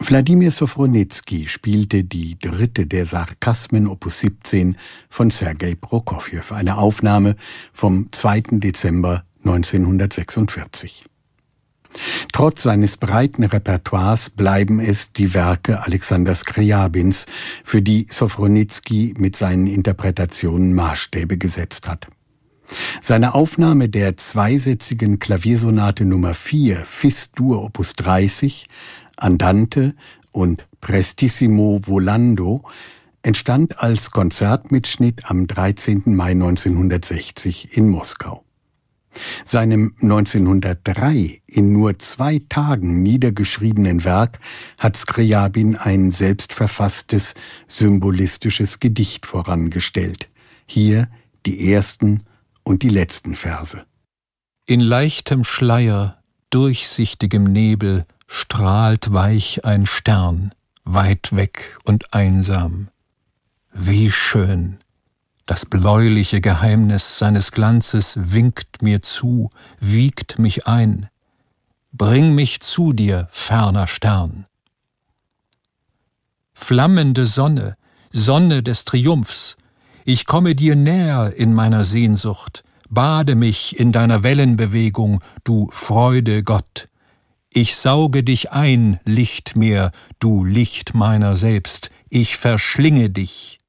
Wladimir Sofronizky spielte die dritte der Sarkasmen Opus 17 von Sergei Prokofjew, eine Aufnahme vom 2. Dezember 1946. Trotz seines breiten Repertoires bleiben es die Werke Alexander Skrjabins, für die Sofronizky mit seinen Interpretationen Maßstäbe gesetzt hat. Seine Aufnahme der zweisätzigen Klaviersonate Nummer 4 Fis-Dur Opus 30, Andante und Prestissimo Volando entstand als Konzertmitschnitt am 13. Mai 1960 in Moskau. Seinem 1903 in nur 2 Tagen niedergeschriebenen Werk hat Skrjabin ein selbstverfasstes, symbolistisches Gedicht vorangestellt. Hier die ersten und die letzten Verse. In leichtem Schleier, durchsichtigem Nebel strahlt weich ein Stern, weit weg und einsam. Wie schön! Das bläuliche Geheimnis seines Glanzes winkt mir zu, wiegt mich ein. Bring mich zu dir, ferner Stern. Flammende Sonne, Sonne des Triumphs, ich komme dir näher in meiner Sehnsucht, bade mich in deiner Wellenbewegung, du Freude Gott. Ich sauge dich ein, Lichtmeer, du Licht meiner selbst, ich verschlinge dich.